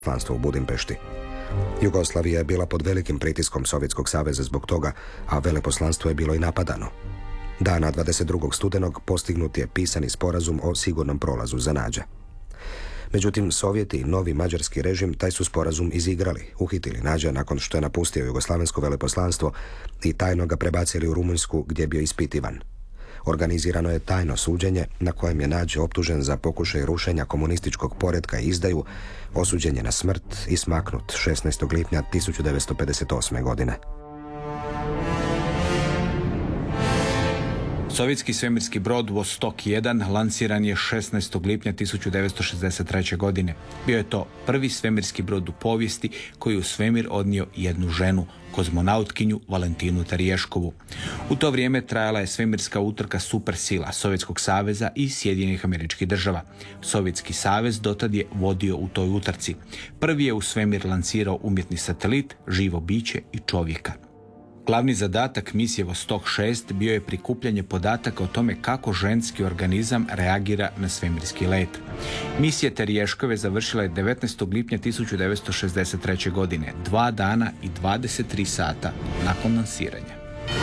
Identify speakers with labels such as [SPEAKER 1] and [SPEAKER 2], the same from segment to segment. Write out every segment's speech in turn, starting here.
[SPEAKER 1] veleposlanstvo u Budimpešti. Jugoslavija je bila pod velikim pritiskom Sovjetskog saveza zbog toga, a veleposlanstvo je bilo i napadano. Dana 22. studenog postignut je pisani sporazum o sigurnom prolazu za Nađe. Međutim, Sovjeti i novi mađarski režim taj su sporazum izigrali, uhitili Nađa nakon što je napustio jugoslavensko veleposlanstvo i tajno ga prebacili u Rumunjsku gdje je bio ispitivan. Organizirano je tajno suđenje na kojem je Nađ optužen za pokušaj rušenja komunističkog poretka i izdaju, osuđen je na smrt i smaknut 16. lipnja 1958. godine.
[SPEAKER 2] Sovjetski svemirski brod Vostok 1 lansiran je 16. lipnja 1963. godine. Bio je to prvi svemirski brod u povijesti koji je u svemir odnio jednu ženu, kozmonautkinju Valentinu Teriješkovu. U to vrijeme trajala je svemirska utrka supersila Sovjetskog saveza i Sjedinjenih Američkih Država. Sovjetski savez dotad je vodio u toj utrci. Prvi je u svemir lansirao umjetni satelit, živo biće i čovjeka. Glavni zadatak misije Vostok 6 bio je prikupljanje podataka o tome kako ženski organizam reagira na svemirski let. Misija Teriješkove završila je 19. lipnja 1963. godine, 2 dana i 23 sata nakon lansiranja.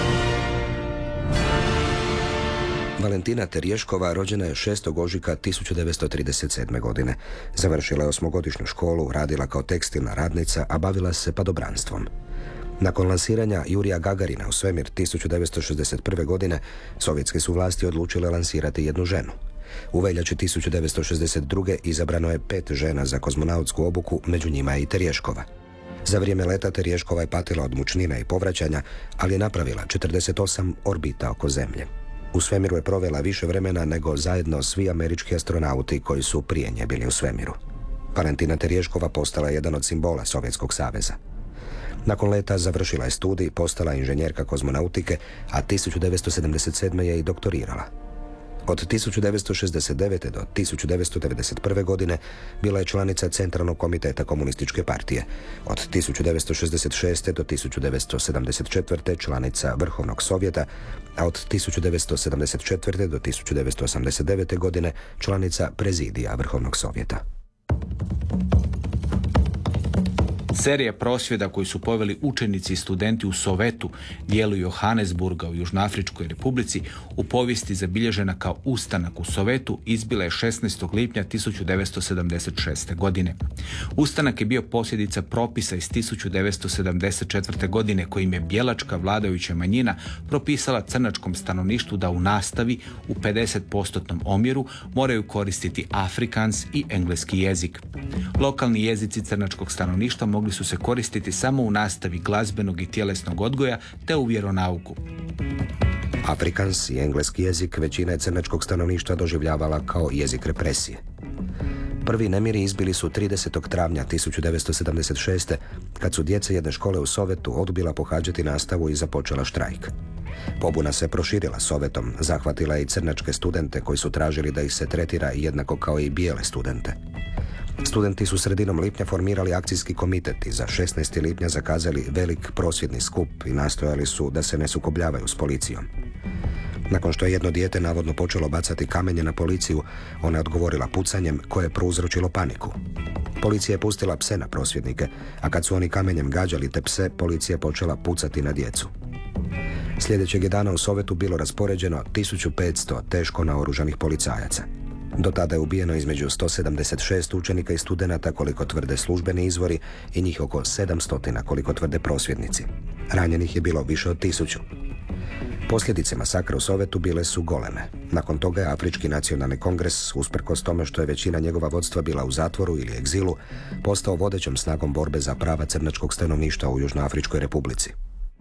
[SPEAKER 1] Valentina Teriješkova rođena je 6. ožujka 1937. godine. Završila je 8-godišnju školu, radila kao tekstilna radnica, a bavila se padobranstvom. Nakon lansiranja Jurija Gagarina u svemir 1961. godine, sovjetske su vlasti odlučile lansirati jednu ženu. U veljači 1962. izabrano je 5 žena za kozmonautsku obuku, među njima je i Teriješkova. Za vrijeme leta Teriješkova je patila od mučnina i povraćanja, ali je napravila 48 orbita oko Zemlje. U svemiru je provela više vremena nego zajedno svi američki astronauti koji su prije nje bili u svemiru. Valentina Teriješkova postala je jedan od simbola Sovjetskog saveza. Nakon leta završila je studij, postala inženjerka kozmonautike, a 1977. je i doktorirala. Od 1969. do 1991. godine bila je članica Centralnog komiteta Komunističke partije. Od 1966. do 1974. članica Vrhovnog sovjeta, a od 1974. do 1989. godine članica Prezidija Vrhovnog sovjeta.
[SPEAKER 2] Serija prosvjeda koji su poveli učenici i studenti u Sovetu, dijelu Johannesburga u Južnoafričkoj republici, u povijesti zabilježena kao ustanak u Sovetu, izbila je 16. lipnja 1976. godine. Ustanak je bio posljedica propisa iz 1974. godine kojim je bijelačka vladajuća manjina propisala crnačkom stanovništvu da u nastavi u 50% omjeru moraju koristiti afrikans i engleski jezik. Lokalni jezici crnačkog stanovništva mogli su se koristiti samo u nastavi glazbenog i tjelesnog odgoja te u vjeronauku.
[SPEAKER 1] Afrikans i engleski jezik većina je crnačkog stanovništva doživljavala kao jezik represije. Prvi nemiri izbili su 30. travnja 1976. kad su djeca jedne škole u Sovetu odbila pohađati nastavu i započela štrajk. Pobuna se proširila Sovetom, zahvatila je i crnačke studente koji su tražili da ih se tretira jednako kao i bijele studente. Studenti su sredinom lipnja formirali akcijski komitet i za 16. lipnja zakazali velik prosvjedni skup i nastojali su da se ne sukobljavaju s policijom. Nakon što je jedno dijete navodno počelo bacati kamenje na policiju, ona je odgovorila pucanjem koje je prouzročilo paniku. Policija je pustila pse na prosvjednike, a kad su oni kamenjem gađali te pse, policija je počela pucati na djecu. Sljedećeg je dana u Sovetu bilo raspoređeno 1500 teško naoružanih policajaca. Do tada je ubijeno između 176 učenika i studenata koliko tvrde službeni izvori i njih oko 700 koliko tvrde prosvjednici. Ranjenih je bilo više od 1000. Posljedice masakra u Sovetu bile su goleme. Nakon toga je Afrički nacionalni kongres, usprkos tome što je većina njegova vodstva bila u zatvoru ili egzilu, postao vodećom snagom borbe za prava crnačkog stanovništva u Južnoafričkoj republici.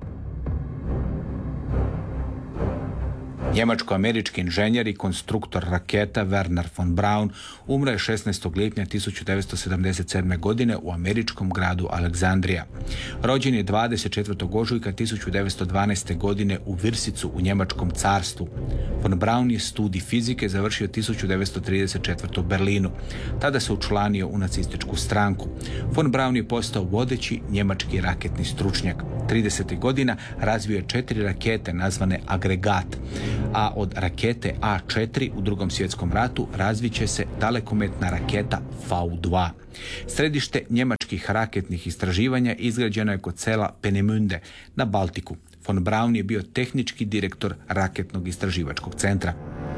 [SPEAKER 2] Njemačko-američki inženjer i konstruktor raketa Wernher von Braun umro je 16. lipnja 1977. godine u američkom gradu Aleksandrija. Rođen je 24. ožujka 1912. godine u Virsicu u Njemačkom carstvu. Von Braun je studij fizike završio 1934. u Berlinu. Tada se učlanio u nacističku stranku. Von Braun je postao vodeći njemački raketni stručnjak. 30. godina razvio je 4 rakete nazvane Agregat, a od rakete A4 u Drugom svjetskom ratu razviće se dalekometna raketa V2. Središte njemačkih raketnih istraživanja izgrađeno je kod sela Peenemünde na Baltiku. Von Braun je bio tehnički direktor raketnog istraživačkog centra.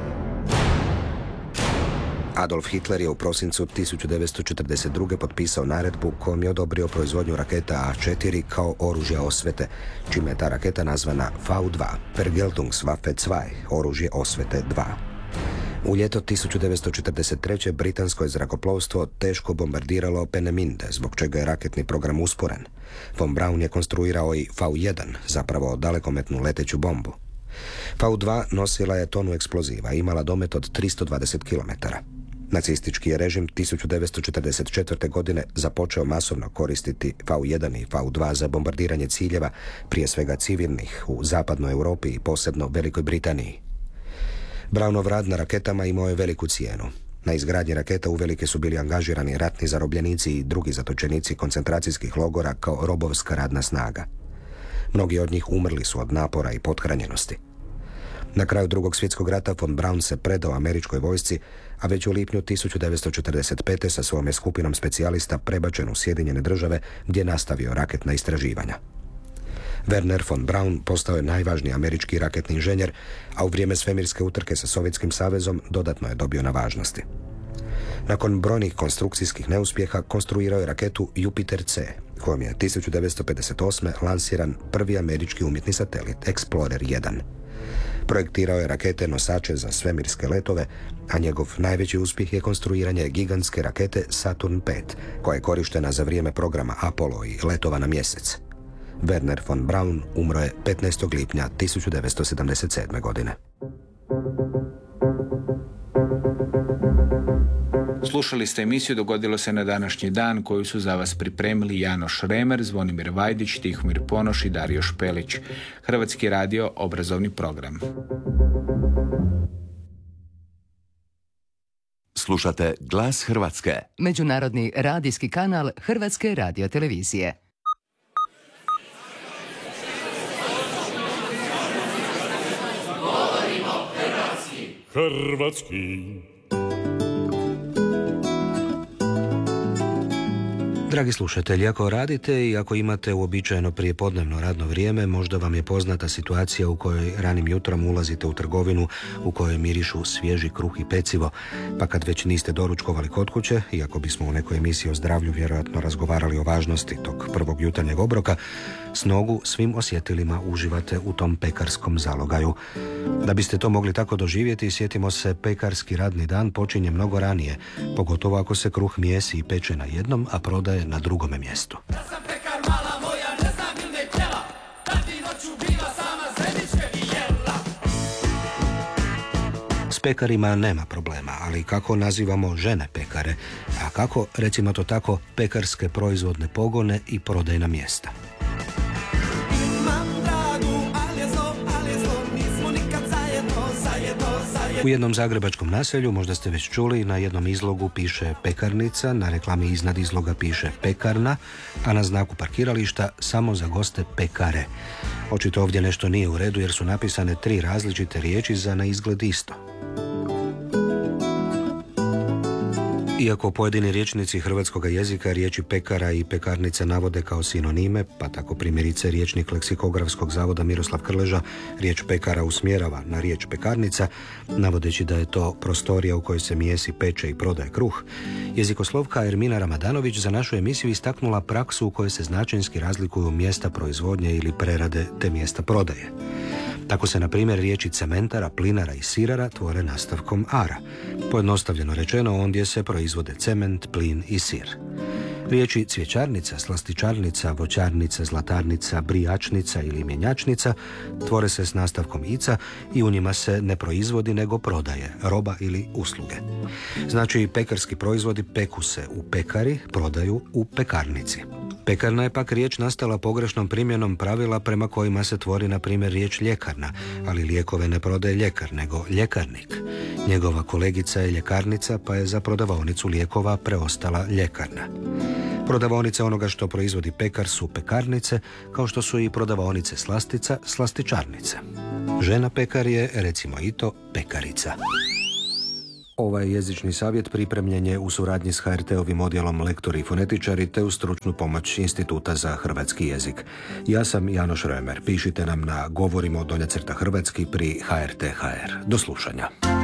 [SPEAKER 1] Adolf Hitler je u prosincu 1942. potpisao naredbu kojom je odobrio proizvodnju raketa A4 kao oružja osvete, čime je ta raketa nazvana V2, Vergeltungswaffe 2, oružje osvete 2. U ljeto 1943. britansko je zrakoplovstvo teško bombardiralo Peenemünde, zbog čega je raketni program usporen. Von Braun je konstruirao i V1, zapravo dalekometnu leteću bombu. V2 nosila je tonu eksploziva i imala domet od 320 km. Nacistički je režim 1944. godine započeo masovno koristiti V1 i V2 za bombardiranje ciljeva, prije svega civilnih, u zapadnoj Europi i posebno Velikoj Britaniji. Braunov rad na raketama imao je veliku cijenu. Na izgradnji raketa uvelike su bili angažirani ratni zarobljenici i drugi zatočenici koncentracijskih logora kao robovska radna snaga. Mnogi od njih umrli su od napora i pothranjenosti. Na kraju Drugog svjetskog rata von Braun se predao američkoj vojsci, a već u lipnju 1945. sa svojom skupinom specijalista prebačen u Sjedinjene Države, gdje je nastavio raketna istraživanja. Werner von Braun postao je najvažniji američki raketni inženjer, a u vrijeme svemirske utrke sa Sovjetskim savezom dodatno je dobio na važnosti. Nakon brojnih konstrukcijskih neuspjeha konstruirao je raketu Jupiter C, kojom je 1958. lansiran prvi američki umjetni satelit Explorer 1. Projektirao je rakete nosače za svemirske letove, a njegov najveći uspjeh je konstruiranje gigantske rakete Saturn V, koja je korištena za vrijeme programa Apollo i letova na mjesec. Werner von Braun umro je 15. lipnja 1977. godine.
[SPEAKER 2] Slušali ste emisiju Dogodilo se na današnji dan, koju su za vas pripremili Janoš Remer, Zvonimir Vajdić, Tihomir Ponoš i Dario Špelić. Hrvatski radio, obrazovni program.
[SPEAKER 3] Slušate Glas Hrvatske.
[SPEAKER 4] Međunarodni radijski kanal Hrvatske radiotelevizije.
[SPEAKER 5] Hrvatski.
[SPEAKER 1] Dragi slušatelji, ako radite i ako imate uobičajeno prijepodnevno radno vrijeme, možda vam je poznata situacija u kojoj ranim jutrom ulazite u trgovinu u kojoj mirišu svježi kruh i pecivo, pa kad već niste doručkovali kod kuće, iako bismo u nekoj emisiji o zdravlju vjerojatno razgovarali o važnosti tog prvog jutarnjeg obroka, s nogu svim osjetilima uživate u tom pekarskom zalogaju. Da biste to mogli tako doživjeti, sjetimo se, pekarski radni dan počinje mnogo ranije, pogotovo ako se kruh mijesi i peče na jednom, a prodaje na drugome mjestu.
[SPEAKER 6] Ja sam pekar, mala moja, ne znam il ne htjela, da ti noću bila sama zreničke i jela.
[SPEAKER 1] S pekarima nema problema, ali kako nazivamo žene pekare, a kako, recimo to tako, pekarske proizvodne pogone i prodajna mjesta? U jednom zagrebačkom naselju, možda ste već čuli, na jednom izlogu piše pekarnica, na reklami iznad izloga piše pekarna, a na znaku parkirališta samo za goste pekare. Očito ovdje nešto nije u redu jer su napisane 3 različite riječi za na izgled isto. Iako pojedini rječnici hrvatskog jezika riječi pekara i pekarnica navode kao sinonime, pa tako primjerice rječnik Leksikografskog zavoda Miroslav Krleža riječ pekara usmjerava na riječ pekarnica, navodeći da je to prostorija u kojoj se mijesi, peče i prodaje kruh, jezikoslovka Ermina Ramadanović za našu emisiju istaknula praksu u kojoj se značajnski razlikuju mjesta proizvodnje ili prerade te mjesta prodaje. Tako se, na primjer, riječi cementara, plinara i sirara tvore nastavkom ara. Pojednostavljeno rečeno, ondje se proizvode cement, plin i sir. Riječi cvjećarnica, slastičarnica, voćarnica, zlatarnica, brijačnica ili mjenjačnica tvore se s nastavkom ica i u njima se ne proizvodi nego prodaje, roba ili usluge. Znači, pekarski proizvodi peku se u pekari, prodaju u pekarnici. Pekarna je pak riječ nastala pogrešnom primjenom pravila prema kojima se tvori, na primjer, riječ ljekarna, ali lijekove ne prodaje ljekar, nego ljekarnik. Njegova kolegica je ljekarnica, pa je za prodavaonicu lijekova preostala ljekarna. Prodavaonice onoga što proizvodi pekar su pekarnice, kao što su i prodavaonice slastica, slastičarnice. Žena pekar je, recimo i to, pekarica. Ovaj jezični savjet pripremljen je u suradnji s HRT-ovim odjelom Lektori i fonetičari te uz stručnu pomoć Instituta za hrvatski jezik. Ja sam Janoš Römer. Pišite nam na govorimo _hrvatski pri HRT.hr. Do slušanja.